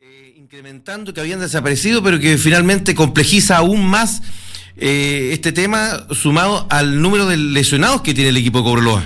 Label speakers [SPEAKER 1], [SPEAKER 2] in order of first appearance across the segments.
[SPEAKER 1] incrementando, que habían desaparecido, pero que finalmente complejiza aún más este tema, sumado al número de lesionados que tiene el equipo de Cobreloa.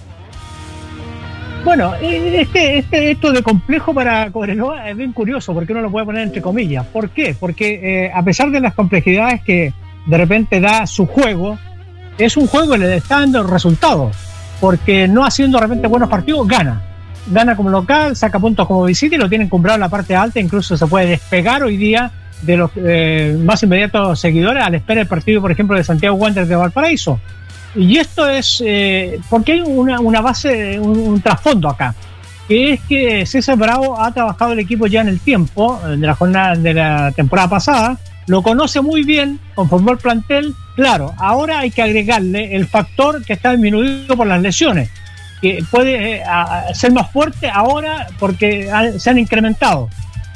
[SPEAKER 2] Bueno, esto de complejo para Cobreloa es bien curioso, porque uno lo puede poner entre comillas. ¿Por qué? Porque a pesar de las complejidades que de repente da su juego, es un juego que le está dando resultados, porque no haciendo de repente buenos partidos, gana como local, saca puntos como visita y lo tienen comprado en la parte alta. Incluso se puede despegar hoy día de los más inmediatos seguidores a la espera del partido, por ejemplo, de Santiago Wanderers de Valparaíso. Y esto es porque hay una base, un trasfondo acá, que es que César Bravo ha trabajado el equipo ya en el tiempo de la jornada de la temporada pasada, lo conoce muy bien, conformó el plantel. Claro, ahora hay que agregarle el factor que está disminuido por las lesiones, que puede ser más fuerte ahora porque se han incrementado.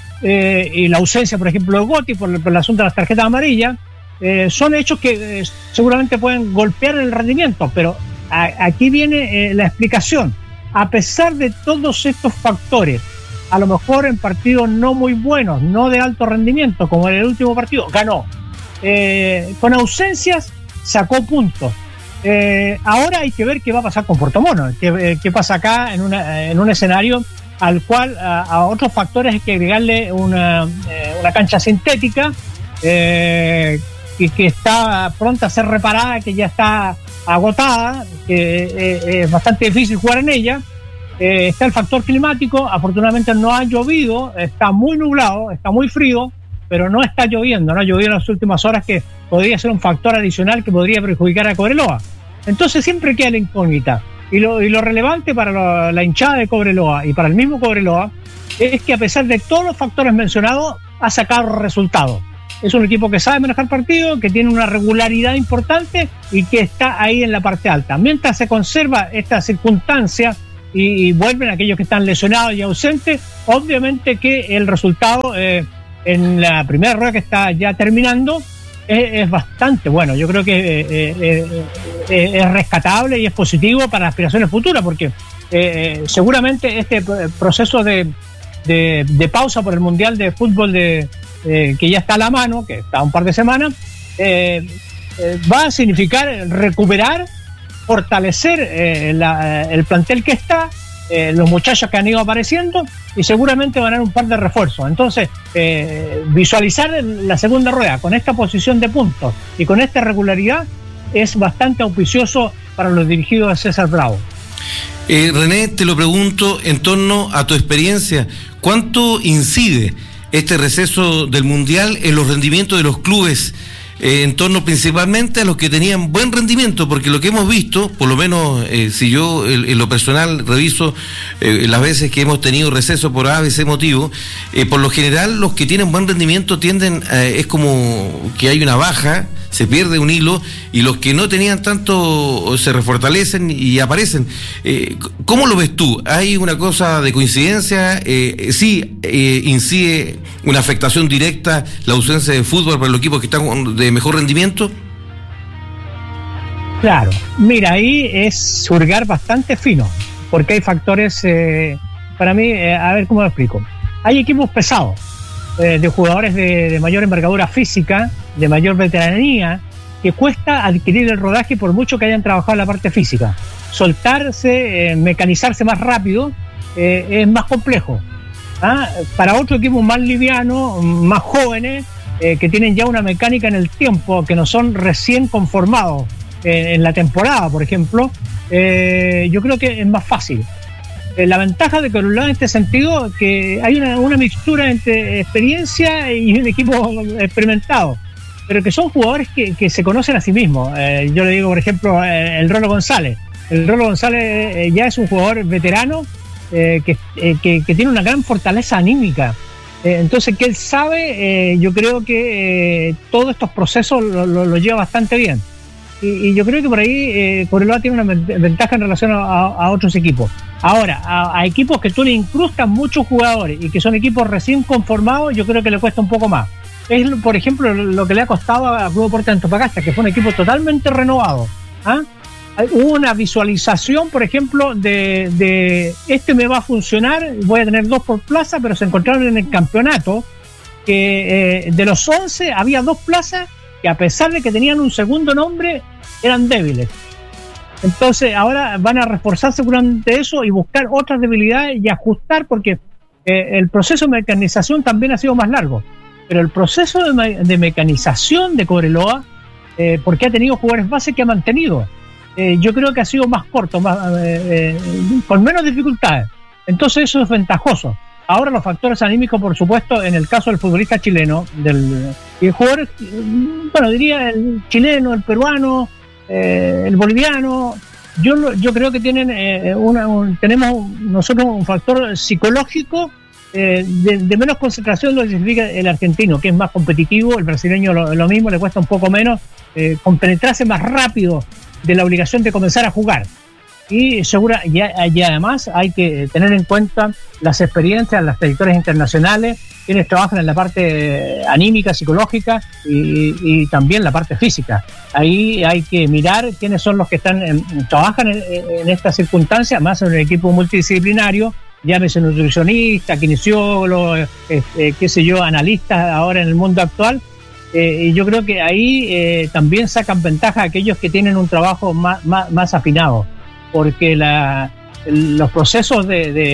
[SPEAKER 2] Y la ausencia, por ejemplo, de Gotti por el asunto de las tarjetas amarillas, son hechos que seguramente pueden golpear el rendimiento, pero aquí viene la explicación. A pesar de todos estos factores, a lo mejor en partidos no muy buenos, no de alto rendimiento, como en el último partido, ganó. Con ausencias, sacó puntos. Ahora hay que ver qué va a pasar con Puerto Montt, qué pasa acá en un escenario al cual a otros factores hay que agregarle una cancha sintética que está pronta a ser reparada, que ya está agotada, que es bastante difícil jugar en ella. Está el factor climático, afortunadamente no ha llovido, está muy nublado, está muy frío, pero no está lloviendo, no ha llovido en las últimas horas, que podría ser un factor adicional que podría perjudicar a Cobreloa. Entonces siempre queda la incógnita. Y lo relevante para la hinchada de Cobreloa y para el mismo Cobreloa es que, a pesar de todos los factores mencionados, ha sacado resultados. Es un equipo que sabe manejar partidos, que tiene una regularidad importante y que está ahí en la parte alta. Mientras se conserva esta circunstancia y vuelven aquellos que están lesionados y ausentes, obviamente que el resultado en la primera rueda que está ya terminando es bastante bueno. Yo creo que es rescatable y es positivo para las aspiraciones futuras, porque seguramente este proceso de pausa por el Mundial de Fútbol que ya está a la mano, que está un par de semanas, va a significar recuperar, fortalecer el plantel que está, los muchachos que han ido apareciendo, y seguramente van a dar un par de refuerzos. Entonces, visualizar la segunda rueda con esta posición de puntos y con esta regularidad es bastante auspicioso para los dirigidos de César Bravo.
[SPEAKER 1] René, te lo pregunto en torno a tu experiencia, ¿cuánto incide este receso del Mundial en los rendimientos de los clubes, en torno principalmente a los que tenían buen rendimiento? Porque lo que hemos visto, por lo menos si yo en lo personal reviso las veces que hemos tenido receso por A, B, C motivo, por lo general los que tienen buen rendimiento tienden, es como que hay una baja, se pierde un hilo, y los que no tenían tanto se refortalecen y aparecen. ¿Cómo lo ves tú? ¿Hay una cosa de coincidencia? ¿Sí incide una afectación directa la ausencia de fútbol para los equipos que están de mejor rendimiento?
[SPEAKER 2] Claro, mira, ahí es hurgar bastante fino, porque hay factores, para mí, a ver cómo lo explico. Hay equipos pesados, de jugadores de mayor envergadura física, de mayor veteranía, que cuesta adquirir el rodaje por mucho que hayan trabajado en la parte física. Soltarse, mecanizarse más rápido, es más complejo. Para otros equipos más livianos, más jóvenes, que tienen ya una mecánica en el tiempo, que no son recién conformados en la temporada, por ejemplo, yo creo que es más fácil. La ventaja de Cobreloa en este sentido, que hay una mixtura entre experiencia y un equipo experimentado, pero que son jugadores que se conocen a sí mismos. Yo le digo, por ejemplo, el Rolo González. El Rolo González ya es un jugador veterano, que tiene una gran fortaleza anímica. Entonces, que él sabe, yo creo que todos estos procesos lo lleva bastante bien. Y yo creo que por ahí Cobreloa tiene una ventaja en relación a otros equipos. Ahora, a equipos que tú le incrustas muchos jugadores y que son equipos recién conformados, yo creo que le cuesta un poco más. Es, por ejemplo, lo que le ha costado a Club Deportes Antofagasta, que fue un equipo totalmente renovado. hubo una visualización, por ejemplo, de este me va a funcionar, voy a tener 2 por plaza, pero se encontraron en el campeonato que de los 11 había 2 plazas que, a pesar de que tenían un segundo nombre, eran débiles. Entonces ahora van a reforzar seguramente eso y buscar otras debilidades y ajustar, porque el proceso de mecanización también ha sido más largo, pero el proceso de mecanización de Cobreloa, porque ha tenido jugadores base que ha mantenido, yo creo que ha sido más corto, con menos dificultades. Entonces eso es ventajoso. Ahora los factores anímicos, por supuesto, en el caso del futbolista chileno, y el jugador, bueno, diría el chileno, el peruano, el boliviano, yo creo que tienen tenemos nosotros un factor psicológico de menos concentración de lo que significa el argentino, que es más competitivo. El brasileño lo mismo, le cuesta un poco menos compenetrarse más rápido de la obligación de comenzar a jugar. Y además hay que tener en cuenta las experiencias, las trayectorias internacionales, quienes trabajan en la parte anímica, psicológica y también la parte física. Ahí hay que mirar quiénes son los que trabajan en estas circunstancias, más en un equipo multidisciplinario, llámese nutricionista, kinesiólogo, analistas ahora en el mundo actual. Y yo creo que ahí también sacan ventaja aquellos que tienen un trabajo más afinado, porque los procesos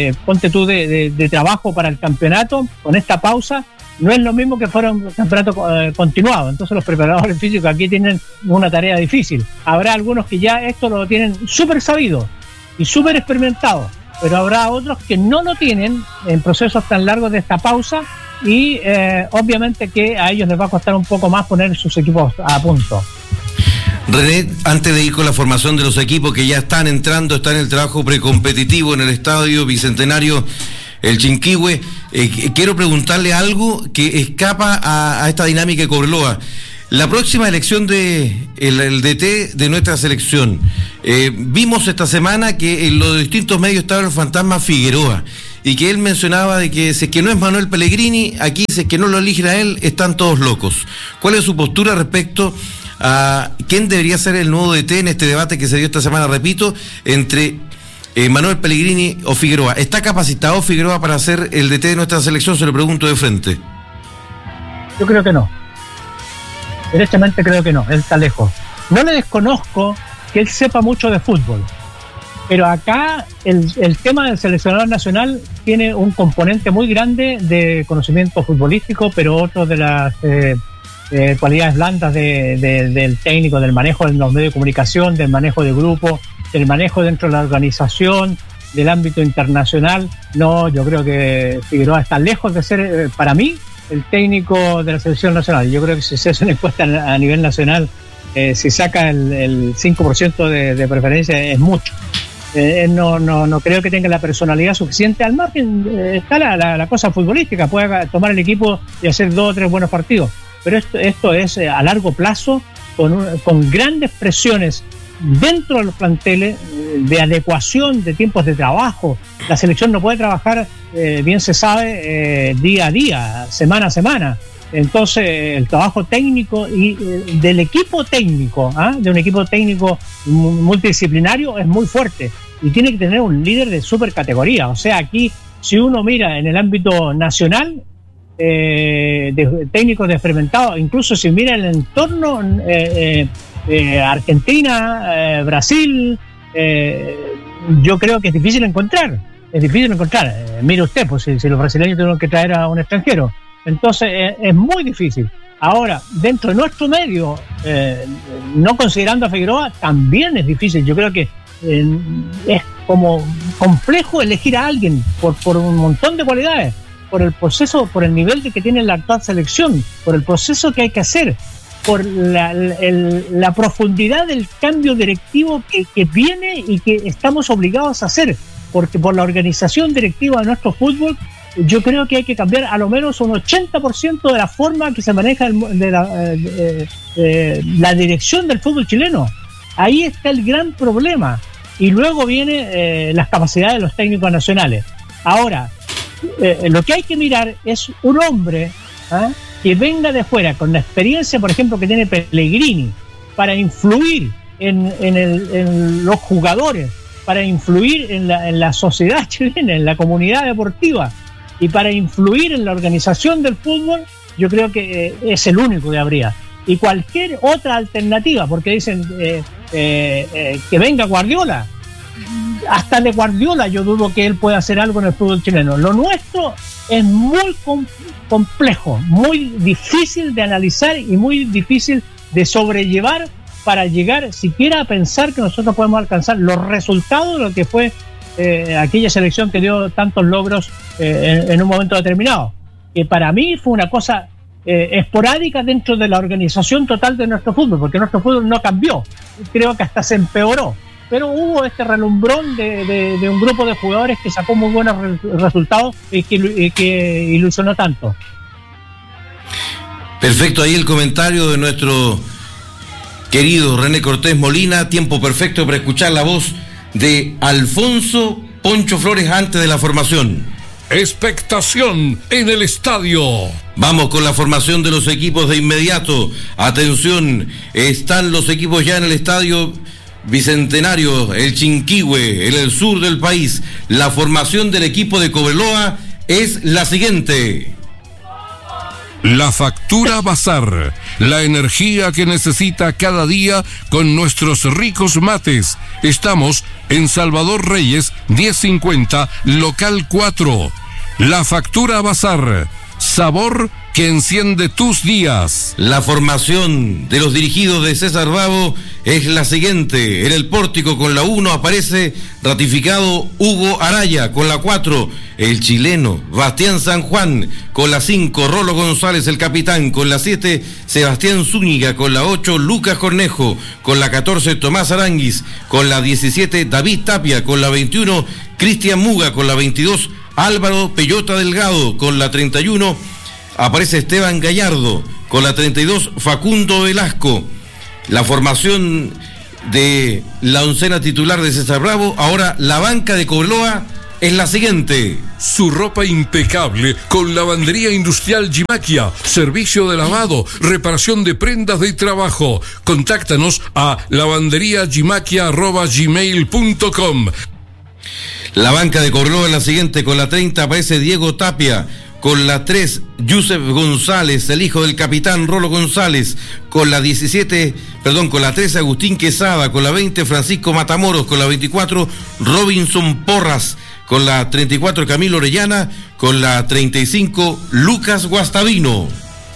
[SPEAKER 2] de trabajo para el campeonato, con esta pausa, no es lo mismo que fuera un campeonato continuado. Entonces los preparadores físicos aquí tienen una tarea difícil. Habrá algunos que ya esto lo tienen súper sabido y súper experimentado, pero habrá otros que no lo tienen en procesos tan largos de esta pausa, y obviamente que a ellos les va a costar un poco más poner sus equipos a punto.
[SPEAKER 1] René, antes de ir con la formación de los equipos que ya están entrando, están en el trabajo precompetitivo en el Estadio Bicentenario el Chinquihue, quiero preguntarle algo que escapa a esta dinámica de Cobreloa. La próxima elección el DT de nuestra selección, vimos esta semana que en los distintos medios estaba el fantasma Figueroa, y que él mencionaba de que si es que no es Manuel Pellegrini, aquí si es que no lo eligen a él, están todos locos. ¿Cuál es su postura respecto a quién debería ser el nuevo DT en este debate que se dio esta semana, repito, entre Manuel Pellegrini o Figueroa? ¿Está capacitado Figueroa para ser el DT de nuestra selección? Se lo pregunto de frente.
[SPEAKER 2] Yo creo que no. Directamente creo que no, él está lejos. No le desconozco que él sepa mucho de fútbol, pero acá el tema del seleccionador nacional tiene un componente muy grande de conocimiento futbolístico, pero otro de las cualidades blandas del técnico, del manejo de los medios de comunicación, del manejo de grupo, del manejo dentro de la organización, del ámbito internacional. No, yo creo que Figueroa está lejos de ser, para mí, el técnico de la selección nacional. Yo creo que si se hace una encuesta a nivel nacional, si saca el 5% de preferencia, es mucho. No creo que tenga la personalidad suficiente. Al margen está la cosa futbolística, puede tomar el equipo y hacer 2 o 3 buenos partidos, pero esto es a largo plazo, con grandes presiones dentro de los planteles, de adecuación de tiempos de trabajo. La selección no puede trabajar, bien se sabe, día a día, semana a semana. Entonces el trabajo técnico y del equipo técnico, de un equipo técnico multidisciplinario, es muy fuerte y tiene que tener un líder de super categoría. O sea, aquí, si uno mira en el ámbito nacional, de técnicos de experimentados, incluso si mira el entorno Argentina, Brasil, yo creo que es difícil encontrar. Mire usted, pues si los brasileños tuvieron que traer a un extranjero, entonces es muy difícil. Ahora, dentro de nuestro medio, no considerando a Figueroa, también es difícil. Yo creo que es como complejo elegir a alguien por un montón de cualidades, por el proceso, por el nivel que tiene la actual selección, por el proceso que hay que hacer, por la profundidad del cambio directivo que viene y que estamos obligados a hacer, porque por la organización directiva de nuestro fútbol, yo creo que hay que cambiar a lo menos un 80% de la forma que se maneja la dirección del fútbol chileno. Ahí está el gran problema. Y luego vienen las capacidades de los técnicos nacionales. Ahora, lo que hay que mirar es un hombre que venga de fuera con la experiencia, por ejemplo, que tiene Pellegrini, para influir en los jugadores, para influir en la sociedad chilena, en la comunidad deportiva y para influir en la organización del fútbol, yo creo que es el único que habría. Y cualquier otra alternativa, porque dicen que venga Guardiola, hasta de Guardiola yo dudo que él pueda hacer algo en el fútbol chileno. Lo nuestro es muy complejo, muy difícil de analizar y muy difícil de sobrellevar para llegar siquiera a pensar que nosotros podemos alcanzar los resultados de lo que fue aquella selección que dio tantos logros en un momento determinado. Que para mí fue una cosa esporádica dentro de la organización total de nuestro fútbol, porque nuestro fútbol no cambió, creo que hasta se empeoró, pero hubo este relumbrón de un grupo de jugadores que sacó muy buenos resultados y que ilusionó tanto.
[SPEAKER 1] Perfecto, ahí el comentario de nuestro querido René Cortés Molina. Tiempo perfecto para escuchar la voz de Alfonso Poncho Flores antes de la formación.
[SPEAKER 3] Expectación en el estadio.
[SPEAKER 1] Vamos con la formación de los equipos de inmediato. Atención, están los equipos ya en el estadio Bicentenario, el Chinquihue, en el sur del país. La formación del equipo de Cobreloa es la siguiente.
[SPEAKER 3] La Factura Bazar, la energía que necesita cada día con nuestros ricos mates. Estamos en Salvador Reyes, 1050, local 4. La Factura Bazar, sabor que enciende tus días.
[SPEAKER 1] La formación de los dirigidos de César Bravo es la siguiente. En el pórtico con la 1 aparece ratificado Hugo Araya, con la 4 el chileno Bastián San Juan, con la 5 Rolo González el capitán, con la 7 Sebastián Zúñiga, con la 8 Lucas Cornejo, con la 14 Tomás Aranguis, con la 17 David Tapia, con la 21 Cristian Muga, con la 22 Álvaro Peyota Delgado, con la 31 aparece Esteban Gallardo, con la 32 Facundo Velasco. La formación de la oncena titular de César Bravo. Ahora la banca de Cobreloa es la siguiente.
[SPEAKER 3] Su ropa impecable con Lavandería Industrial Gimaquia, servicio de lavado, reparación de prendas de trabajo. Contáctanos a lavanderiagimaquia@gmail.com.
[SPEAKER 1] La banca de Cobreloa es la siguiente. Con la 30 aparece Diego Tapia, con la 3 Yusef González, el hijo del capitán Rolo González, con la 13 Agustín Quesada, con la 20 Francisco Matamoros, con la 24 Robinson Porras, con la 34 Camilo Orellana, con la 35 Lucas Guastavino.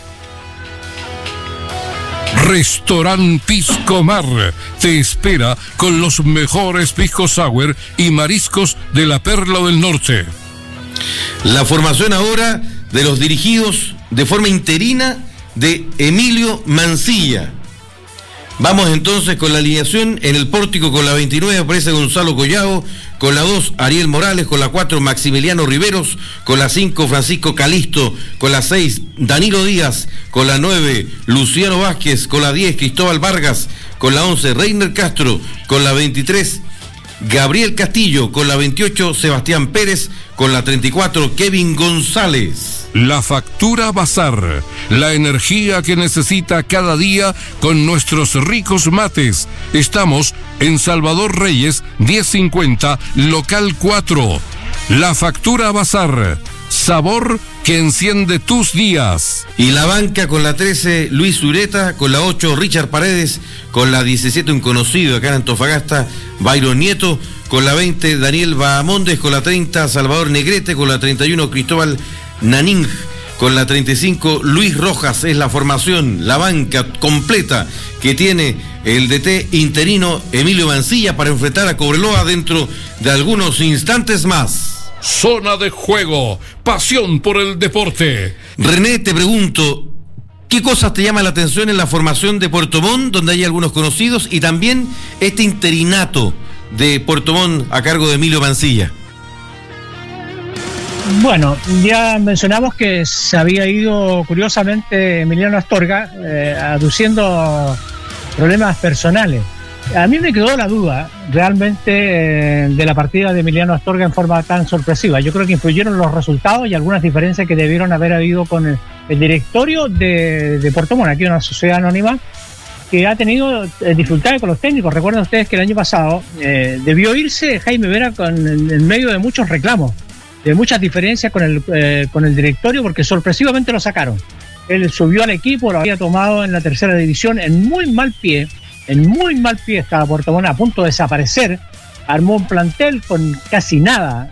[SPEAKER 3] Restaurant Pisco Mar te espera con los mejores pisco sour y mariscos de la Perla del Norte.
[SPEAKER 1] La formación ahora de los dirigidos de forma interina de Emilio Mancilla. Vamos entonces con la alineación. En el pórtico con la 29 aparece Gonzalo Collao, con la 2 Ariel Morales, con la 4 Maximiliano Riveros, con la 5 Francisco Calisto, con la 6 Danilo Díaz, con la 9 Luciano Vázquez, con la 10 Cristóbal Vargas, con la 11 Reiner Castro, con la 23 Gabriel Castillo, con la 28 Sebastián Pérez, con la 34 Kevin González.
[SPEAKER 3] La Factura Bazar, la energía que necesita cada día con nuestros ricos mates. Estamos en Salvador Reyes, 1050, local 4. La Factura Bazar, sabor que enciende tus días.
[SPEAKER 1] Y la banca con la 13 Luis Ureta, con la 8 Richard Paredes, con la 17 un conocido acá en Antofagasta, Byron Nieto, con la 20 Daniel Bahamondes, con la 30 Salvador Negrete, con la 31 Cristóbal Naning, con la 35 Luis Rojas. Es la formación, la banca completa que tiene el DT interino Emilio Mancilla para enfrentar a Cobreloa dentro de algunos instantes más.
[SPEAKER 3] Zona de juego, pasión por el deporte.
[SPEAKER 1] René, te pregunto, ¿qué cosas te llama la atención en la formación de Puerto Montt, donde hay algunos conocidos, y también este interinato de Puerto Montt a cargo de Emilio Mancilla?
[SPEAKER 2] Bueno, ya mencionamos que se había ido curiosamente Emiliano Astorga, aduciendo problemas personales. A mí me quedó la duda realmente de la partida de Emiliano Astorga en forma tan sorpresiva. Yo creo que influyeron los resultados y algunas diferencias que debieron haber habido con el directorio de Puerto Montt, aquí una sociedad anónima, que ha tenido dificultades con los técnicos. Recuerden ustedes que el año pasado debió irse Jaime Vera en medio de muchos reclamos, de muchas diferencias con el directorio, porque sorpresivamente lo sacaron. Él subió al equipo, lo había tomado en la tercera división en muy mal pie estaba Puerto Montt, a punto de desaparecer. Armó un plantel con casi nada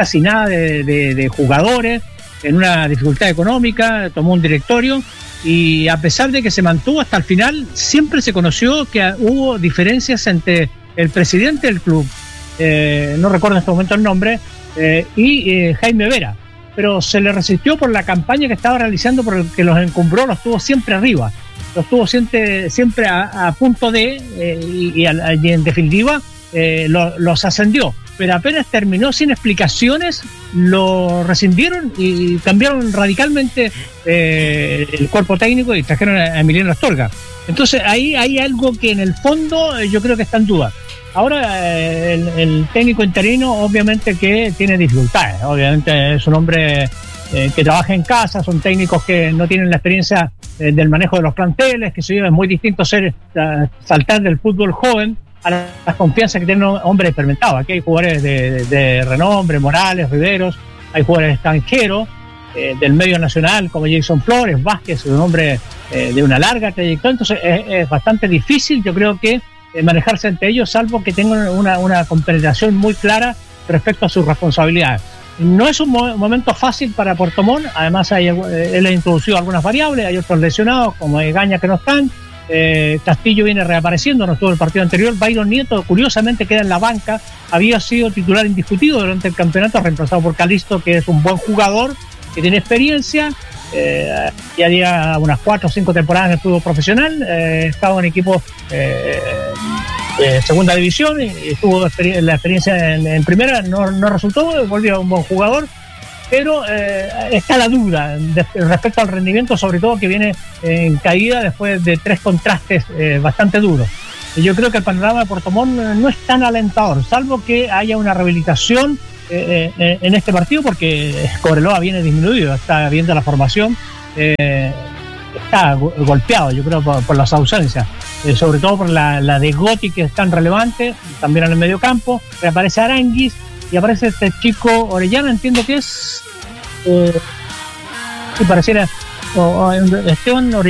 [SPEAKER 2] de jugadores, en una dificultad económica, tomó un directorio, y a pesar de que se mantuvo hasta el final, siempre se conoció que hubo diferencias entre el presidente del club, no recuerdo en este momento el nombre, y Jaime Vera, pero se le resistió por la campaña que estaba realizando, porque los encumbró, los tuvo siempre arriba, los tuvo siempre a punto de, y en definitiva los ascendió, pero apenas terminó sin explicaciones, lo rescindieron y cambiaron radicalmente el cuerpo técnico y trajeron a Emiliano Astorga. Entonces ahí hay algo que en el fondo yo creo que está en duda. Ahora el técnico interino obviamente que tiene dificultades, obviamente es un hombre que trabaja en casa, son técnicos que no tienen la experiencia del manejo de los planteles, que es muy distinto saltar del fútbol joven a la confianza que tienen hombres experimentados. Aquí hay jugadores de renombre, Morales, Riveros, hay jugadores extranjeros del medio nacional como Jason Flores, Vázquez, un hombre de una larga trayectoria. Entonces es bastante difícil, yo creo que manejarse entre ellos, salvo que tengan una compenetración muy clara respecto a sus responsabilidades. No es un momento fácil para Puerto Montt, además él ha introducido algunas variables, hay otros lesionados como Egaña que no están, Castillo viene reapareciendo, no estuvo el partido anterior, Byron Nieto curiosamente queda en la banca, había sido titular indiscutido durante el campeonato, reemplazado por Calisto, que es un buen jugador, que tiene experiencia, ya lleva unas 4 o 5 temporadas en el fútbol profesional, estaba en equipos segunda división y tuvo la experiencia en primera, no resultó, volvió a un buen jugador, pero está la duda respecto al rendimiento, sobre todo que viene en caída después de 3 contrastes bastante duros. Y yo creo que el panorama de Puerto Montt no es tan alentador, salvo que haya una rehabilitación en este partido, porque Cobreloa viene disminuido, está viendo la formación, está golpeado, yo creo, por las ausencias, sobre todo por la de Gotti, que es tan relevante, también en el medio campo. Reaparece Aranguis y aparece este chico Orellana, entiendo que es, si pareciera Esteban Orellana.